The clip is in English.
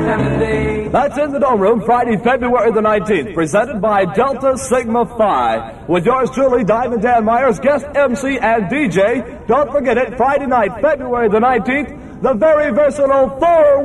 That's in the Dome Room, Friday, February the 19th, presented by Delta Sigma Phi. With yours truly, Diamond Dan Myers, guest MC and DJ. Don't forget it, Friday night, February the 19th, the very versatile 4